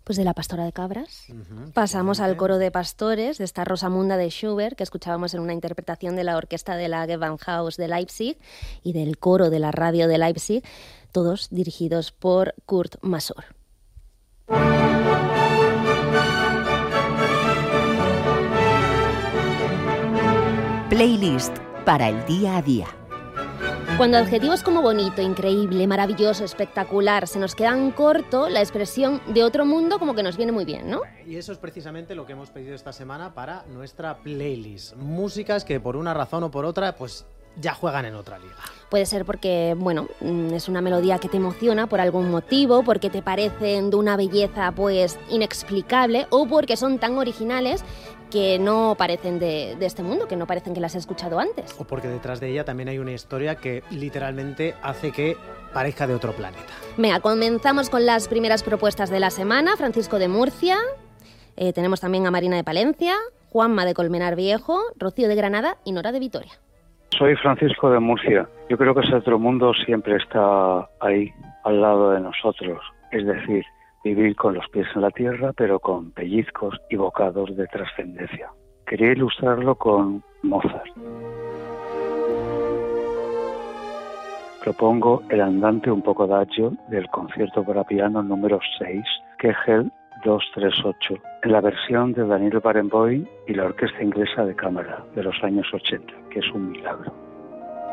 Pues de la Pastora de Cabras. Pasamos al coro de pastores de esta Rosamunda de Schubert, que escuchábamos en una interpretación de la orquesta de la Gewandhaus de Leipzig y del coro de la radio de Leipzig, todos dirigidos por Kurt Masur. Playlist para el día a día. Cuando adjetivos como bonito, increíble, maravilloso, espectacular se nos quedan corto, la expresión de otro mundo como que nos viene muy bien, ¿no? Y eso es precisamente lo que hemos pedido esta semana para nuestra playlist. Músicas que por una razón o por otra, pues ya juegan en otra liga. Puede ser porque, bueno, es una melodía que te emociona por algún motivo, porque te parecen de una belleza pues inexplicable o porque son tan originales que no parecen de este mundo, que no parecen que las he escuchado antes. O porque detrás de ella también hay una historia que literalmente hace que parezca de otro planeta. Venga, comenzamos con las primeras propuestas de la semana. Francisco de Murcia, tenemos también a Marina de Palencia, Juanma de Colmenar Viejo, Rocío de Granada y Nora de Vitoria. Soy Francisco de Murcia. Yo creo que ese otro mundo siempre está ahí, al lado de nosotros. Es decir, vivir con los pies en la tierra, pero con pellizcos y bocados de trascendencia. Quería ilustrarlo con Mozart. Propongo el andante un poco adagio del concierto para piano número 6, Kegel 238, en la versión de Daniel Barenboim y la Orquesta Inglesa de Cámara de los años 80, que es un milagro.